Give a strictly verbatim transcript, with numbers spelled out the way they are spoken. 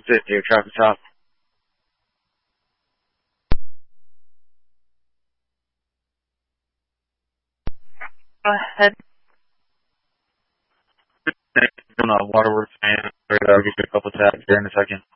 it, air traffic stop. Go ahead. On a waterworks fan. I'll give you a couple taps here in a second.